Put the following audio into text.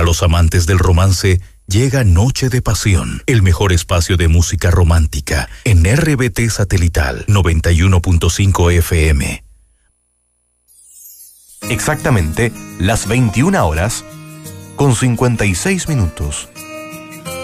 los amantes del romance, llega Noche de Pasión, el mejor espacio de música romántica, en RBT Satelital 91.5 FM. Exactamente las 21 horas con 56 minutos.